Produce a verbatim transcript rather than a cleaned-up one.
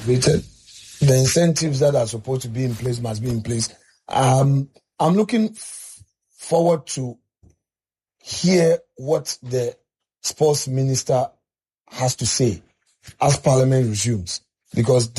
activated. The incentives that are supposed to be in place must be in place. Um, I'm looking f- forward to hear what the sports minister has to say as Parliament resumes, because